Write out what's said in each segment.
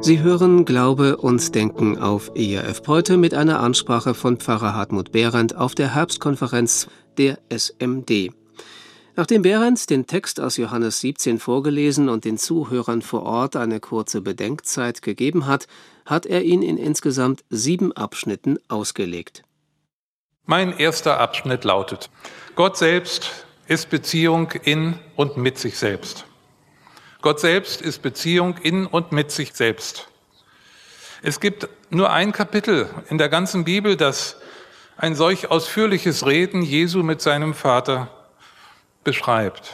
Sie hören Glaube und Denken auf ERF heute mit einer Ansprache von Pfarrer Hartmut Behrendt auf der Herbstkonferenz der SMD. Nachdem Behrendt den Text aus Johannes 17 vorgelesen und den Zuhörern vor Ort eine kurze Bedenkzeit gegeben hat, hat er ihn in insgesamt 7 Abschnitten ausgelegt. Mein erster Abschnitt lautet: Gott selbst ist Beziehung in und mit sich selbst. Gott selbst ist Beziehung in und mit sich selbst. Es gibt nur ein Kapitel in der ganzen Bibel, das ein solch ausführliches Reden Jesu mit seinem Vater beschreibt.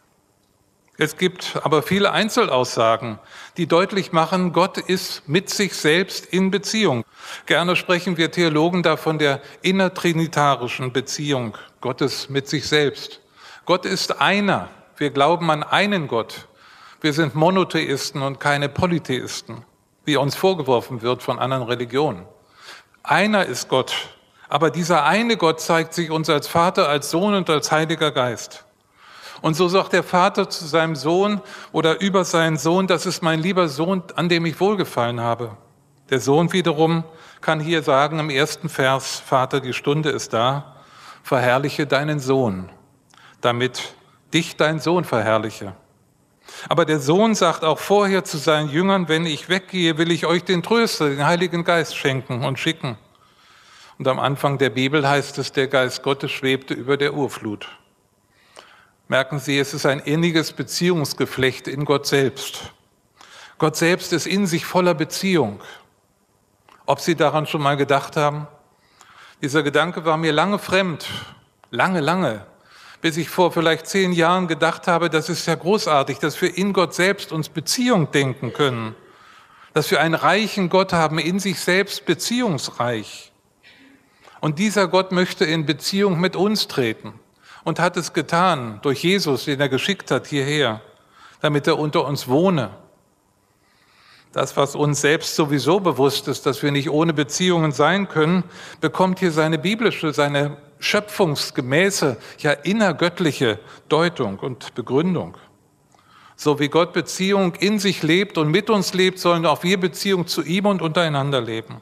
Es gibt aber viele Einzelaussagen, die deutlich machen, Gott ist mit sich selbst in Beziehung. Gerne sprechen wir Theologen da von der innertrinitarischen Beziehung Gottes mit sich selbst. Gott ist einer. Wir glauben an einen Gott. Wir sind Monotheisten und keine Polytheisten, wie uns vorgeworfen wird von anderen Religionen. Einer ist Gott, aber dieser eine Gott zeigt sich uns als Vater, als Sohn und als Heiliger Geist. Und so sagt der Vater zu seinem Sohn oder über seinen Sohn: Das ist mein lieber Sohn, an dem ich wohlgefallen habe. Der Sohn wiederum kann hier sagen im ersten Vers: Vater, die Stunde ist da, verherrliche deinen Sohn, damit dich dein Sohn verherrliche. Aber der Sohn sagt auch vorher zu seinen Jüngern: Wenn ich weggehe, will ich euch den Tröster, den Heiligen Geist schenken und schicken. Und am Anfang der Bibel heißt es, der Geist Gottes schwebte über der Urflut. Merken Sie, es ist ein inniges Beziehungsgeflecht in Gott selbst. Gott selbst ist in sich voller Beziehung. Ob Sie daran schon mal gedacht haben? Dieser Gedanke war mir lange fremd, lange, bis ich vor vielleicht 10 Jahren gedacht habe, das ist ja großartig, dass wir in Gott selbst uns Beziehung denken können, dass wir einen reichen Gott haben, in sich selbst beziehungsreich. Und dieser Gott möchte in Beziehung mit uns treten und hat es getan durch Jesus, den er geschickt hat hierher, damit er unter uns wohne. Das, was uns selbst sowieso bewusst ist, dass wir nicht ohne Beziehungen sein können, bekommt hier seine biblische, seine schöpfungsgemäße, ja innergöttliche Deutung und Begründung. So wie Gott Beziehung in sich lebt und mit uns lebt, sollen auch wir Beziehung zu ihm und untereinander leben.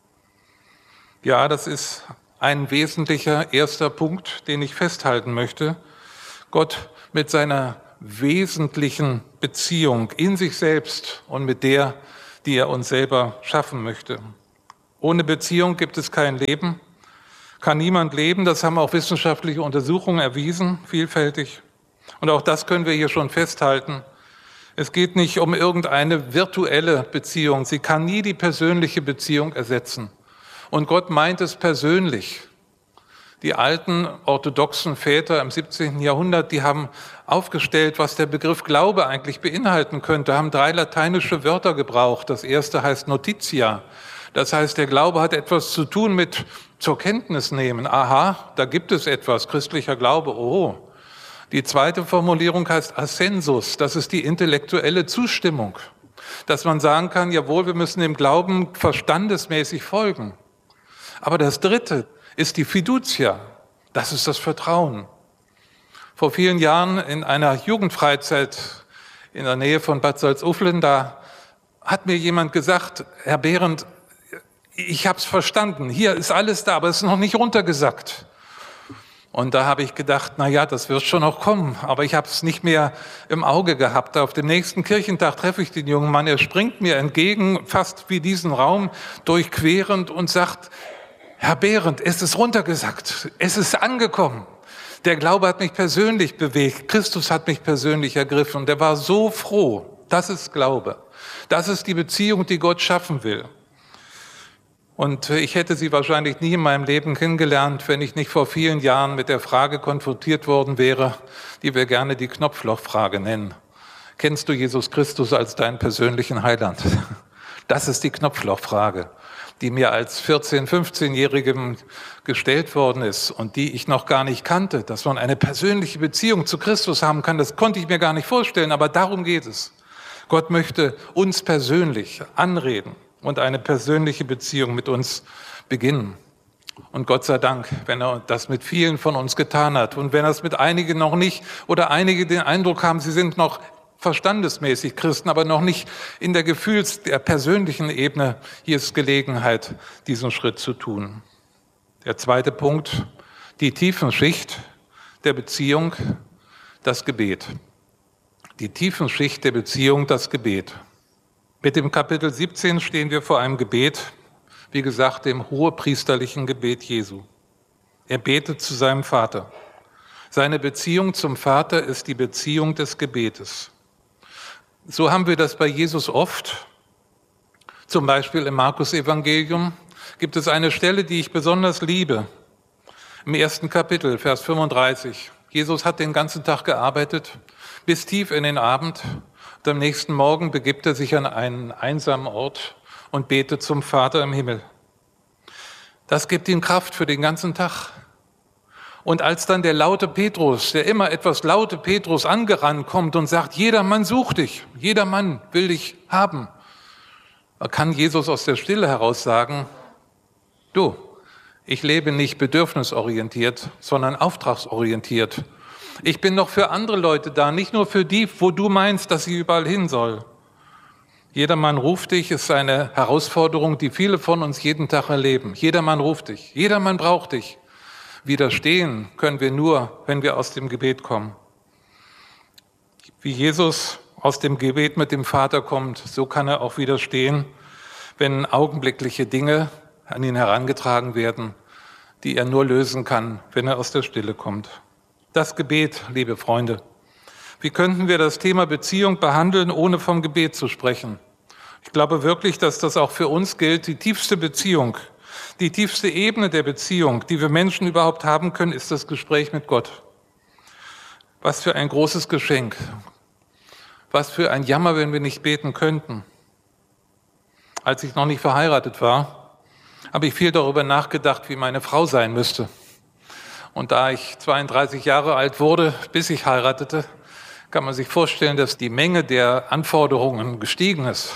Ja, das ist ein wesentlicher erster Punkt, den ich festhalten möchte. Gott mit seiner wesentlichen Beziehung in sich selbst und mit der, die er uns selber schaffen möchte. Ohne Beziehung gibt es kein Leben, kann niemand leben. Das haben auch wissenschaftliche Untersuchungen erwiesen, vielfältig. Und auch das können wir hier schon festhalten. Es geht nicht um irgendeine virtuelle Beziehung. Sie kann nie die persönliche Beziehung ersetzen. Und Gott meint es persönlich. Die alten orthodoxen Väter im 17. Jahrhundert, die haben aufgestellt, was der Begriff Glaube eigentlich beinhalten könnte, haben 3 lateinische Wörter gebraucht. Das erste heißt Notitia. Das heißt, der Glaube hat etwas zu tun mit zur Kenntnis nehmen. Aha, da gibt es etwas, christlicher Glaube, oh. Die zweite Formulierung heißt Assensus. Das ist die intellektuelle Zustimmung. Dass man sagen kann, jawohl, wir müssen dem Glauben verstandesmäßig folgen. Aber das dritte ist die Fiducia, das ist das Vertrauen. Vor vielen Jahren in einer Jugendfreizeit in der Nähe von Bad Salzuflen, da hat mir jemand gesagt: Herr Behrendt, ich habe es verstanden, hier ist alles da, aber es ist noch nicht runtergesackt. Und da habe ich gedacht, na ja, das wird schon noch kommen, aber ich habe es nicht mehr im Auge gehabt. Auf dem nächsten Kirchentag treffe ich den jungen Mann, er springt mir entgegen, fast wie diesen Raum durchquerend und sagt: Herr Behrendt, es ist runtergesackt, es ist angekommen. Der Glaube hat mich persönlich bewegt, Christus hat mich persönlich ergriffen und er war so froh. Das ist Glaube. Das ist die Beziehung, die Gott schaffen will. Und ich hätte sie wahrscheinlich nie in meinem Leben kennengelernt, wenn ich nicht vor vielen Jahren mit der Frage konfrontiert worden wäre, die wir gerne die Knopflochfrage nennen. Kennst du Jesus Christus als deinen persönlichen Heiland? Das ist die Knopflochfrage, die mir als 14-, 15-Jährigem gestellt worden ist und die ich noch gar nicht kannte. Dass man eine persönliche Beziehung zu Christus haben kann, das konnte ich mir gar nicht vorstellen, aber darum geht es. Gott möchte uns persönlich anreden und eine persönliche Beziehung mit uns beginnen. Und Gott sei Dank, wenn er das mit vielen von uns getan hat und wenn er es mit einigen noch nicht oder einige den Eindruck haben, sie sind noch verstandesmäßig Christen, aber noch nicht in der der persönlichen Ebene. Hier ist Gelegenheit, diesen Schritt zu tun. Der zweite Punkt, die Tiefenschicht der Beziehung, das Gebet. Die Tiefenschicht der Beziehung, das Gebet. Mit dem Kapitel 17 stehen wir vor einem Gebet, wie gesagt, dem hohepriesterlichen Gebet Jesu. Er betet zu seinem Vater. Seine Beziehung zum Vater ist die Beziehung des Gebetes. So haben wir das bei Jesus oft. Zum Beispiel im Markus-Evangelium gibt es eine Stelle, die ich besonders liebe. Im 1. Kapitel, Vers 35. Jesus hat den ganzen Tag gearbeitet, bis tief in den Abend. Und am nächsten Morgen begibt er sich an einen einsamen Ort und betet zum Vater im Himmel. Das gibt ihm Kraft für den ganzen Tag. Und als dann der laute Petrus, der immer etwas laute Petrus angerannt kommt und sagt, jeder Mann sucht dich, jeder Mann will dich haben, kann Jesus aus der Stille heraus sagen, du, ich lebe nicht bedürfnisorientiert, sondern auftragsorientiert. Ich bin noch für andere Leute da, nicht nur für die, wo du meinst, dass sie überall hin soll. Jedermann ruft dich ist eine Herausforderung, die viele von uns jeden Tag erleben. Jedermann ruft dich, jedermann braucht dich. Widerstehen können wir nur, wenn wir aus dem Gebet kommen. Wie Jesus aus dem Gebet mit dem Vater kommt, so kann er auch widerstehen, wenn augenblickliche Dinge an ihn herangetragen werden, die er nur lösen kann, wenn er aus der Stille kommt. Das Gebet, liebe Freunde. Wie könnten wir das Thema Beziehung behandeln, ohne vom Gebet zu sprechen? Ich glaube wirklich, dass das auch für uns gilt, die tiefste Beziehung. Die tiefste Ebene der Beziehung, die wir Menschen überhaupt haben können, ist das Gespräch mit Gott. Was für ein großes Geschenk. Was für ein Jammer, wenn wir nicht beten könnten. Als ich noch nicht verheiratet war, habe ich viel darüber nachgedacht, wie meine Frau sein müsste. Und da ich 32 Jahre alt wurde, bis ich heiratete, kann man sich vorstellen, dass die Menge der Anforderungen gestiegen ist.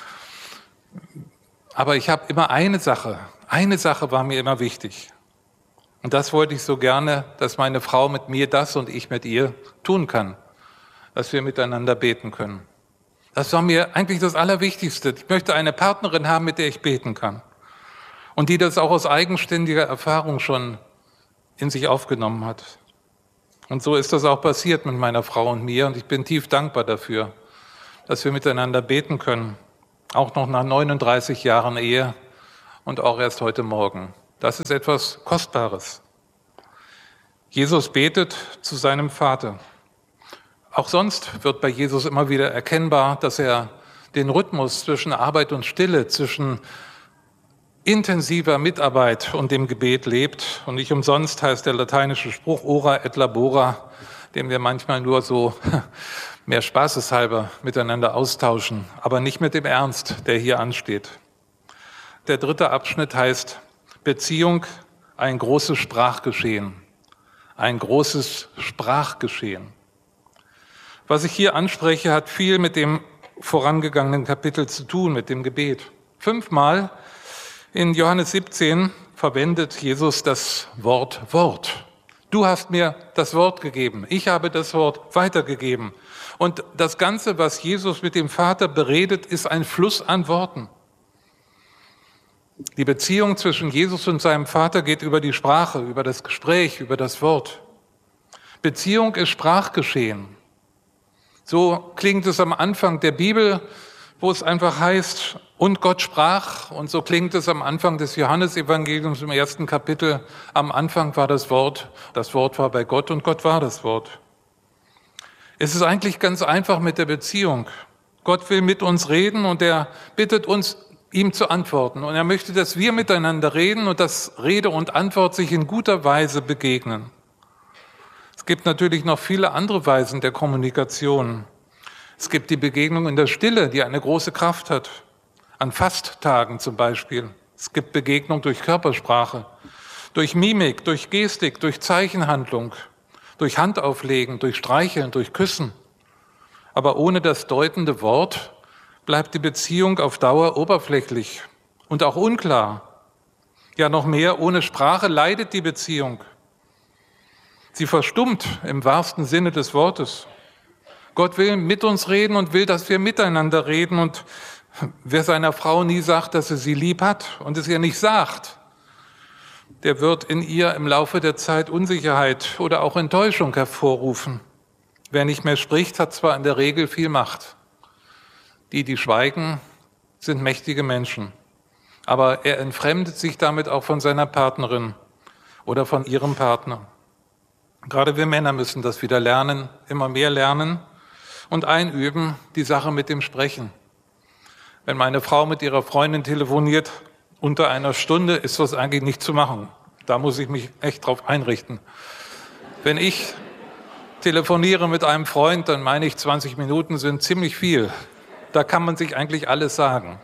Aber ich habe immer eine Sache war mir immer wichtig. Und das wollte ich so gerne, dass meine Frau mit mir das und ich mit ihr tun kann. Dass wir miteinander beten können. Das war mir eigentlich das Allerwichtigste. Ich möchte eine Partnerin haben, mit der ich beten kann. Und die das auch aus eigenständiger Erfahrung schon in sich aufgenommen hat. Und so ist das auch passiert mit meiner Frau und mir. Und ich bin tief dankbar dafür, dass wir miteinander beten können. Auch noch nach 39 Jahren Ehe. Und auch erst heute Morgen. Das ist etwas Kostbares. Jesus betet zu seinem Vater. Auch sonst wird bei Jesus immer wieder erkennbar, dass er den Rhythmus zwischen Arbeit und Stille, zwischen intensiver Mitarbeit und dem Gebet lebt. Und nicht umsonst heißt der lateinische Spruch ora et labora, den wir manchmal nur so mehr spaßeshalber miteinander austauschen, aber nicht mit dem Ernst, der hier ansteht. Der dritte Abschnitt heißt Beziehung, ein großes Sprachgeschehen. Ein großes Sprachgeschehen. Was ich hier anspreche, hat viel mit dem vorangegangenen Kapitel zu tun, mit dem Gebet. 5-mal in Johannes 17 verwendet Jesus das Wort Wort. Du hast mir das Wort gegeben, ich habe das Wort weitergegeben. Und das Ganze, was Jesus mit dem Vater beredet, ist ein Fluss an Worten. Die Beziehung zwischen Jesus und seinem Vater geht über die Sprache, über das Gespräch, über das Wort. Beziehung ist Sprachgeschehen. So klingt es am Anfang der Bibel, wo es einfach heißt, und Gott sprach. Und so klingt es am Anfang des Johannesevangeliums im 1. Kapitel. Am Anfang war das Wort war bei Gott und Gott war das Wort. Es ist eigentlich ganz einfach mit der Beziehung. Gott will mit uns reden und er bittet uns, ihm zu antworten. Und er möchte, dass wir miteinander reden und dass Rede und Antwort sich in guter Weise begegnen. Es gibt natürlich noch viele andere Weisen der Kommunikation. Es gibt die Begegnung in der Stille, die eine große Kraft hat. An Fasttagen zum Beispiel. Es gibt Begegnung durch Körpersprache, durch Mimik, durch Gestik, durch Zeichenhandlung, durch Handauflegen, durch Streicheln, durch Küssen. Aber ohne das deutende Wort bleibt die Beziehung auf Dauer oberflächlich und auch unklar. Ja, noch mehr, ohne Sprache leidet die Beziehung. Sie verstummt im wahrsten Sinne des Wortes. Gott will mit uns reden und will, dass wir miteinander reden. Und wer seiner Frau nie sagt, dass er sie lieb hat und es ihr nicht sagt, der wird in ihr im Laufe der Zeit Unsicherheit oder auch Enttäuschung hervorrufen. Wer nicht mehr spricht, hat zwar in der Regel viel Macht. Die schweigen, sind mächtige Menschen. Aber er entfremdet sich damit auch von seiner Partnerin oder von ihrem Partner. Gerade wir Männer müssen das wieder lernen, immer mehr lernen und einüben, die Sache mit dem Sprechen. Wenn meine Frau mit ihrer Freundin telefoniert, unter einer Stunde ist das eigentlich nicht zu machen. Da muss ich mich echt drauf einrichten. Wenn ich telefoniere mit einem Freund, dann meine ich, 20 Minuten sind ziemlich viel. Da kann man sich eigentlich alles sagen.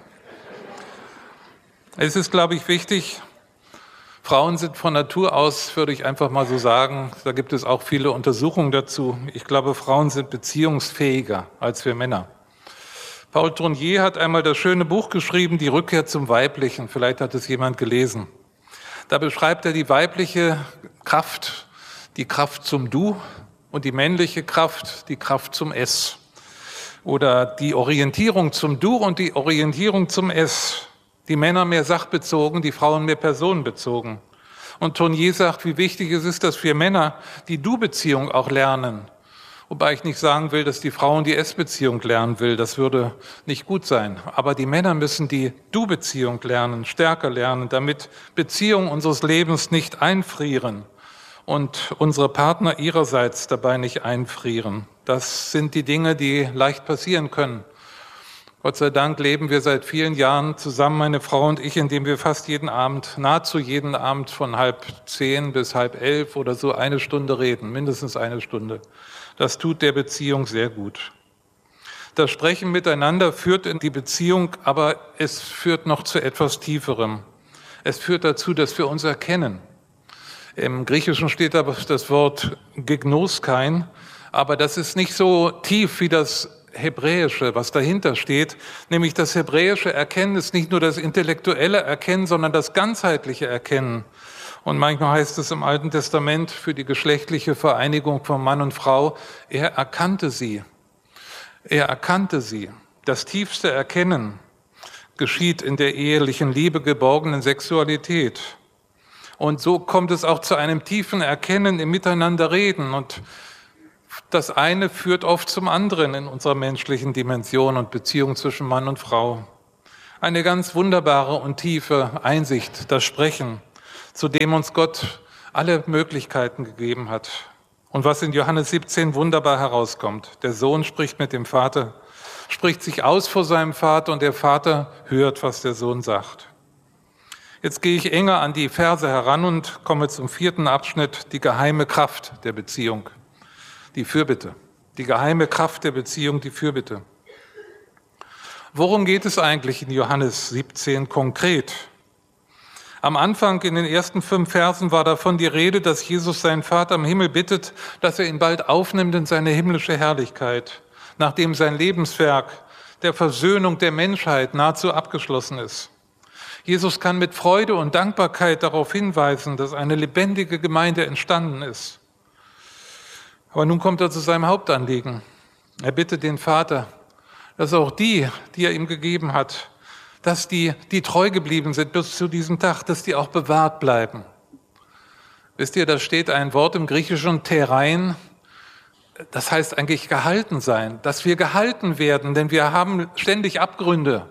Es ist, glaube ich, wichtig, Frauen sind von Natur aus, würde ich einfach mal so sagen, da gibt es auch viele Untersuchungen dazu. Ich glaube, Frauen sind beziehungsfähiger als wir Männer. Paul Tournier hat einmal das schöne Buch geschrieben, Die Rückkehr zum Weiblichen. Vielleicht hat es jemand gelesen. Da beschreibt er die weibliche Kraft, die Kraft zum Du und die männliche Kraft, die Kraft zum Es. Oder die Orientierung zum Du und die Orientierung zum Es. Die Männer mehr sachbezogen, die Frauen mehr personenbezogen. Und Tournier sagt, wie wichtig es ist, dass wir Männer die Du-Beziehung auch lernen. Wobei ich nicht sagen will, dass die Frauen die Es-Beziehung lernen will. Das würde nicht gut sein. Aber die Männer müssen die Du-Beziehung lernen, stärker lernen, damit Beziehungen unseres Lebens nicht einfrieren und unsere Partner ihrerseits dabei nicht einfrieren. Das sind die Dinge, die leicht passieren können. Gott sei Dank leben wir seit vielen Jahren zusammen, meine Frau und ich, indem wir fast jeden Abend, nahezu jeden Abend von 9:30 bis 10:30 oder so eine Stunde reden, mindestens eine Stunde. Das tut der Beziehung sehr gut. Das Sprechen miteinander führt in die Beziehung, aber es führt noch zu etwas Tieferem. Es führt dazu, dass wir uns erkennen. Im Griechischen steht da das Wort Gegnoschein, aber das ist nicht so tief wie das Hebräische, was dahinter steht, nämlich das hebräische Erkennen ist nicht nur das intellektuelle Erkennen, sondern das ganzheitliche Erkennen. Und manchmal heißt es im Alten Testament für die geschlechtliche Vereinigung von Mann und Frau, er erkannte sie. Er erkannte sie. Das tiefste Erkennen geschieht in der ehelichen Liebe geborgenen Sexualität. Und so kommt es auch zu einem tiefen Erkennen im Miteinanderreden. Und das eine führt oft zum anderen in unserer menschlichen Dimension und Beziehung zwischen Mann und Frau. Eine ganz wunderbare und tiefe Einsicht, das Sprechen, zu dem uns Gott alle Möglichkeiten gegeben hat. Und was in Johannes 17 wunderbar herauskommt. Der Sohn spricht mit dem Vater, spricht sich aus vor seinem Vater und der Vater hört, was der Sohn sagt. Jetzt gehe ich enger an die Verse heran und komme zum 4. Abschnitt, die geheime Kraft der Beziehung. Die Fürbitte. Die geheime Kraft der Beziehung, die Fürbitte. Worum geht es eigentlich in Johannes 17 konkret? Am Anfang in den ersten 5 Versen war davon die Rede, dass Jesus seinen Vater im Himmel bittet, dass er ihn bald aufnimmt in seine himmlische Herrlichkeit, nachdem sein Lebenswerk der Versöhnung der Menschheit nahezu abgeschlossen ist. Jesus kann mit Freude und Dankbarkeit darauf hinweisen, dass eine lebendige Gemeinde entstanden ist. Aber nun kommt er zu seinem Hauptanliegen. Er bittet den Vater, dass auch die er ihm gegeben hat, dass die treu geblieben sind bis zu diesem Tag, dass die auch bewahrt bleiben. Wisst ihr, da steht ein Wort im Griechischen, terein, das heißt eigentlich gehalten sein, dass wir gehalten werden, denn wir haben ständig Abgründe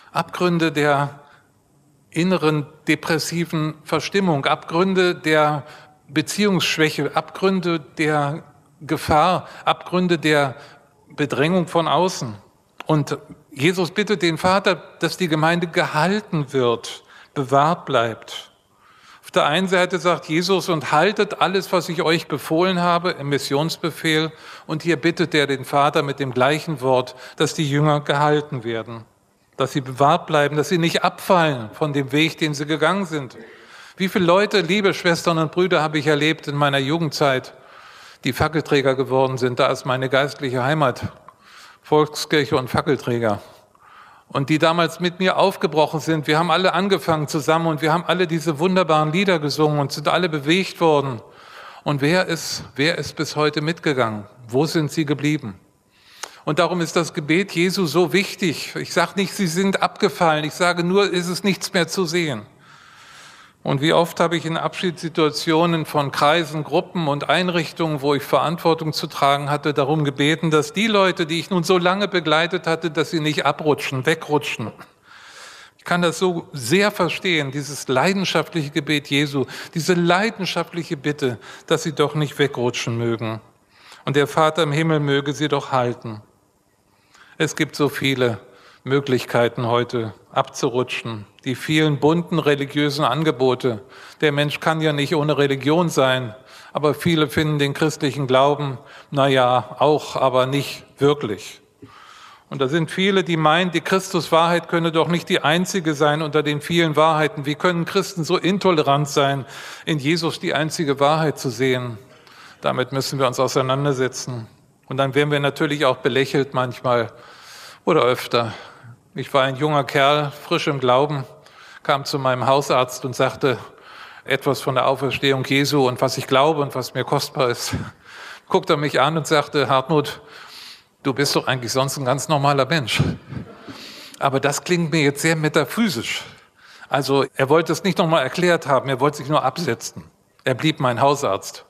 der inneren depressiven Verstimmung, Abgründe der Beziehungsschwäche, Abgründe der Gefahr, Abgründe der Bedrängung von außen. Und Jesus bittet den Vater, dass die Gemeinde gehalten wird, bewahrt bleibt. Auf der einen Seite sagt Jesus, und haltet alles, was ich euch befohlen habe, im Missionsbefehl. Und hier bittet er den Vater mit dem gleichen Wort, dass die Jünger gehalten werden, dass sie bewahrt bleiben, dass sie nicht abfallen von dem Weg, den sie gegangen sind. Wie viele Leute, liebe Schwestern und Brüder, habe ich erlebt in meiner Jugendzeit, die Fackelträger geworden sind. Da ist meine geistliche Heimat, Volkskirche und Fackelträger. Und die damals mit mir aufgebrochen sind. Wir haben alle angefangen zusammen und wir haben alle diese wunderbaren Lieder gesungen und sind alle bewegt worden. Und wer ist bis heute mitgegangen? Wo sind sie geblieben? Und darum ist das Gebet Jesu so wichtig. Ich sage nicht, sie sind abgefallen. Ich sage nur, ist es nichts mehr zu sehen. Und wie oft habe ich in Abschiedssituationen von Kreisen, Gruppen und Einrichtungen, wo ich Verantwortung zu tragen hatte, darum gebeten, dass die Leute, die ich nun so lange begleitet hatte, dass sie nicht abrutschen, wegrutschen. Ich kann das so sehr verstehen, dieses leidenschaftliche Gebet Jesu, diese leidenschaftliche Bitte, dass sie doch nicht wegrutschen mögen. Und der Vater im Himmel möge sie doch halten. Es gibt so viele Möglichkeiten heute abzurutschen, die vielen bunten religiösen Angebote. Der Mensch kann ja nicht ohne Religion sein, aber viele finden den christlichen Glauben, auch, aber nicht wirklich. Und da sind viele, die meinen, die Christuswahrheit könne doch nicht die einzige sein unter den vielen Wahrheiten. Wie können Christen so intolerant sein, in Jesus die einzige Wahrheit zu sehen? Damit müssen wir uns auseinandersetzen. Und dann werden wir natürlich auch belächelt manchmal oder öfter. Ich war ein junger Kerl, frisch im Glauben, kam zu meinem Hausarzt und sagte etwas von der Auferstehung Jesu und was ich glaube und was mir kostbar ist. Guckte er mich an und sagte, Hartmut, du bist doch eigentlich sonst ein ganz normaler Mensch. Aber das klingt mir jetzt sehr metaphysisch. Also er wollte es nicht nochmal erklärt haben, er wollte sich nur absetzen. Er blieb mein Hausarzt.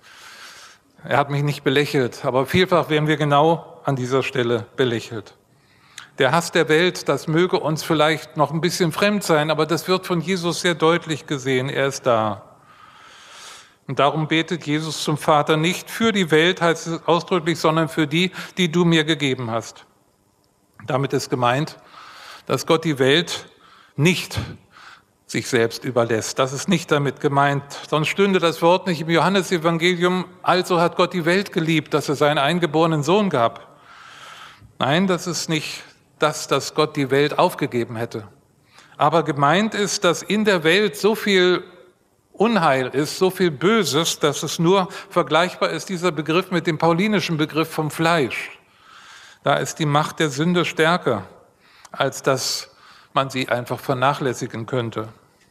Er hat mich nicht belächelt, aber vielfach werden wir genau an dieser Stelle belächelt. Der Hass der Welt, das möge uns vielleicht noch ein bisschen fremd sein, aber das wird von Jesus sehr deutlich gesehen, er ist da. Und darum betet Jesus zum Vater nicht für die Welt, heißt es ausdrücklich, sondern für die, die du mir gegeben hast. Damit ist gemeint, dass Gott die Welt nicht sich selbst überlässt. Das ist nicht damit gemeint. Sonst stünde das Wort nicht im Johannesevangelium, also hat Gott die Welt geliebt, dass er seinen eingeborenen Sohn gab. Nein, das ist nicht das, dass Gott die Welt aufgegeben hätte. Aber gemeint ist, dass in der Welt so viel Unheil ist, so viel Böses, dass es nur vergleichbar ist, dieser Begriff mit dem paulinischen Begriff vom Fleisch. Da ist die Macht der Sünde stärker, als dass man sie einfach vernachlässigen könnte.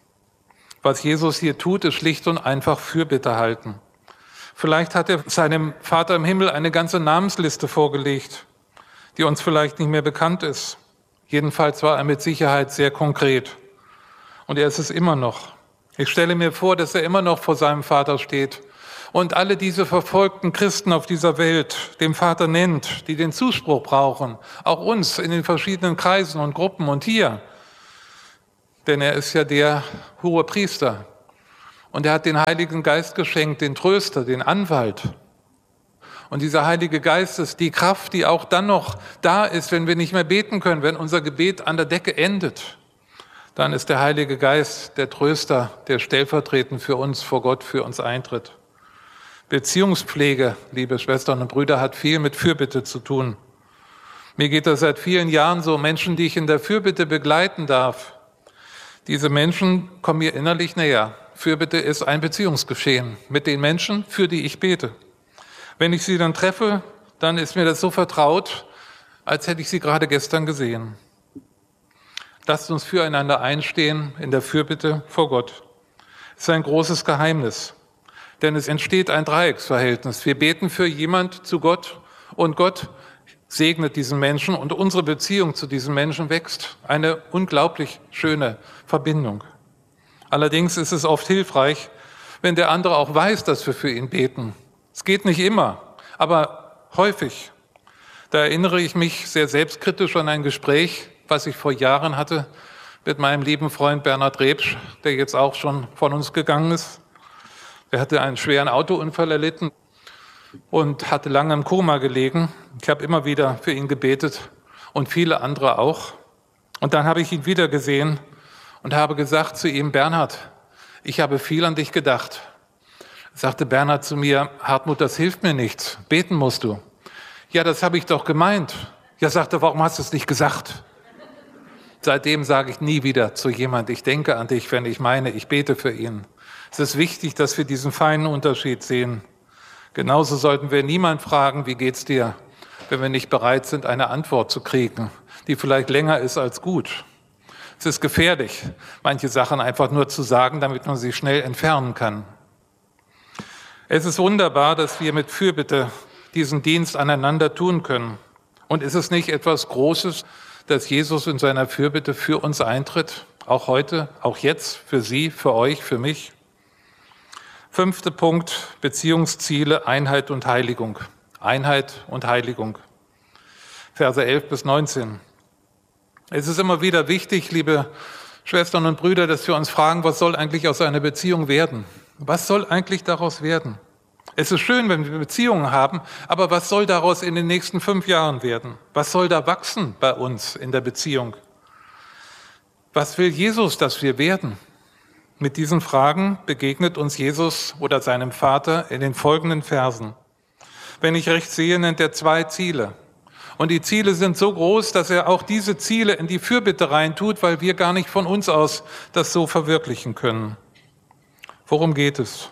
Was Jesus hier tut, ist schlicht und einfach Fürbitte halten. Vielleicht hat er seinem Vater im Himmel eine ganze Namensliste vorgelegt, die uns vielleicht nicht mehr bekannt ist. Jedenfalls war er mit Sicherheit sehr konkret. Und er ist es immer noch. Ich stelle mir vor, dass er immer noch vor seinem Vater steht und alle diese verfolgten Christen auf dieser Welt dem Vater nennt, die den Zuspruch brauchen, auch uns in den verschiedenen Kreisen und Gruppen und hier. Denn er ist ja der hohe Priester und er hat den Heiligen Geist geschenkt, den Tröster, den Anwalt. Und dieser Heilige Geist ist die Kraft, die auch dann noch da ist, wenn wir nicht mehr beten können, wenn unser Gebet an der Decke endet. Dann ist der Heilige Geist der Tröster, der stellvertretend für uns vor Gott für uns eintritt. Beziehungspflege, liebe Schwestern und Brüder, hat viel mit Fürbitte zu tun. Mir geht das seit vielen Jahren so, Menschen, die ich in der Fürbitte begleiten darf, diese Menschen kommen mir innerlich näher. Fürbitte ist ein Beziehungsgeschehen mit den Menschen, für die ich bete. Wenn ich sie dann treffe, dann ist mir das so vertraut, als hätte ich sie gerade gestern gesehen. Lasst uns füreinander einstehen in der Fürbitte vor Gott. Es ist ein großes Geheimnis, denn es entsteht ein Dreiecksverhältnis. Wir beten für jemand zu Gott und Gott segnet diesen Menschen und unsere Beziehung zu diesem Menschen wächst. Eine unglaublich schöne Verbindung. Allerdings ist es oft hilfreich, wenn der andere auch weiß, dass wir für ihn beten. Es geht nicht immer, aber häufig. Da erinnere ich mich sehr selbstkritisch an ein Gespräch, was ich vor Jahren hatte mit meinem lieben Freund Bernhard Rebsch, der jetzt auch schon von uns gegangen ist. Er hatte einen schweren Autounfall erlitten und hatte lange im Koma gelegen. Ich habe immer wieder für ihn gebetet und viele andere auch. Und dann habe ich ihn wieder gesehen und habe gesagt zu ihm, Bernhard, ich habe viel an dich gedacht. Sagte Bernhard zu mir, Hartmut, das hilft mir nichts, beten musst du. Ja, das habe ich doch gemeint. Ja, sagte, warum hast du es nicht gesagt? Seitdem sage ich nie wieder zu jemand, ich denke an dich, wenn ich meine, ich bete für ihn. Es ist wichtig, dass wir diesen feinen Unterschied sehen. Genauso sollten wir niemand fragen, wie geht's dir, wenn wir nicht bereit sind, eine Antwort zu kriegen, die vielleicht länger ist als gut. Es ist gefährlich, manche Sachen einfach nur zu sagen, damit man sie schnell entfernen kann. Es ist wunderbar, dass wir mit Fürbitte diesen Dienst aneinander tun können. Und ist es nicht etwas Großes, dass Jesus in seiner Fürbitte für uns eintritt? Auch heute, auch jetzt, für Sie, für euch, für mich? 5. Punkt, Beziehungsziele, Einheit und Heiligung. Einheit und Heiligung. Verse 11 bis 19. Es ist immer wieder wichtig, liebe Schwestern und Brüder, dass wir uns fragen, was soll eigentlich aus einer Beziehung werden? Was soll eigentlich daraus werden? Es ist schön, wenn wir Beziehungen haben, aber was soll daraus in den nächsten 5 Jahren werden? Was soll da wachsen bei uns in der Beziehung? Was will Jesus, dass wir werden? Mit diesen Fragen begegnet uns Jesus oder seinem Vater in den folgenden Versen. Wenn ich recht sehe, nennt er 2 Ziele. Und die Ziele sind so groß, dass er auch diese Ziele in die Fürbitte reintut, weil wir gar nicht von uns aus das so verwirklichen können. Worum geht es?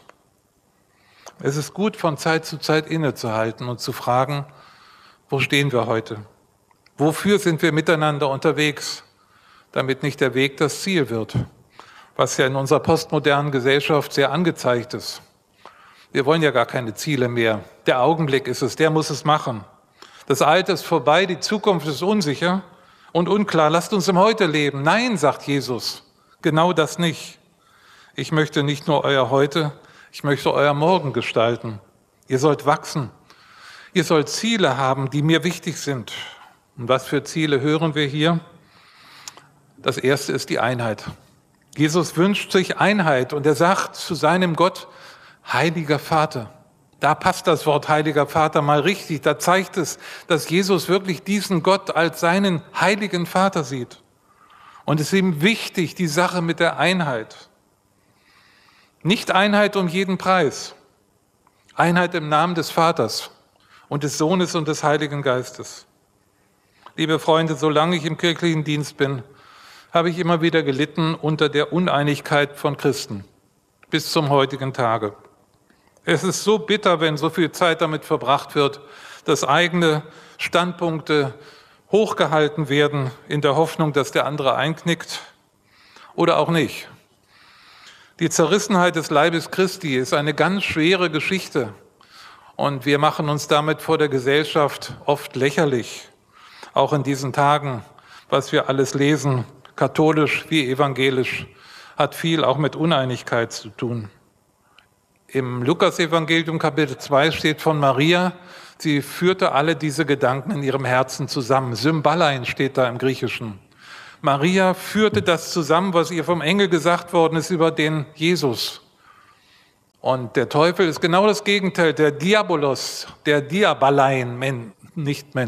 Es ist gut, von Zeit zu Zeit innezuhalten und zu fragen, wo stehen wir heute? Wofür sind wir miteinander unterwegs, damit nicht der Weg das Ziel wird, was ja in unserer postmodernen Gesellschaft sehr angezeigt ist. Wir wollen ja gar keine Ziele mehr. Der Augenblick ist es, der muss es machen. Das Alte ist vorbei, die Zukunft ist unsicher und unklar. Lasst uns im Heute leben. Nein, sagt Jesus, genau das nicht. Ich möchte nicht nur euer Heute, ich möchte euer Morgen gestalten. Ihr sollt wachsen. Ihr sollt Ziele haben, die mir wichtig sind. Und was für Ziele hören wir hier? Das erste ist die Einheit. Jesus wünscht sich Einheit und er sagt zu seinem Gott, Heiliger Vater. Da passt das Wort Heiliger Vater mal richtig. Da zeigt es, dass Jesus wirklich diesen Gott als seinen heiligen Vater sieht. Und es ist ihm wichtig, die Sache mit der Einheit. Nicht Einheit um jeden Preis. Einheit im Namen des Vaters und des Sohnes und des Heiligen Geistes. Liebe Freunde, solange ich im kirchlichen Dienst bin, habe ich immer wieder gelitten unter der Uneinigkeit von Christen. Bis zum heutigen Tage. Es ist so bitter, wenn so viel Zeit damit verbracht wird, dass eigene Standpunkte hochgehalten werden, in der Hoffnung, dass der andere einknickt oder auch nicht. Die Zerrissenheit des Leibes Christi ist eine ganz schwere Geschichte und wir machen uns damit vor der Gesellschaft oft lächerlich. Auch in diesen Tagen, was wir alles lesen, katholisch wie evangelisch, hat viel auch mit Uneinigkeit zu tun. Im Lukas-Evangelium Kapitel 2 steht von Maria, sie führte alle diese Gedanken in ihrem Herzen zusammen. Symballein steht da im Griechischen. Maria führte das zusammen, was ihr vom Engel gesagt worden ist über den Jesus. Und der Teufel ist genau das Gegenteil, der Diabolos, der Diaballein, nicht Mensch.